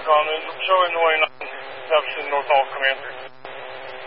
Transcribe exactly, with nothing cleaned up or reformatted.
Argon, and show in the way Jefferson, North Hall, Commander.